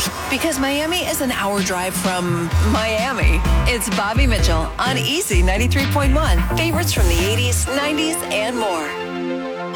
Because Miami is an hour drive from Miami. It's Bobby Mitchell on Easy 93.1. Favorites from the 80s, 90s, and more.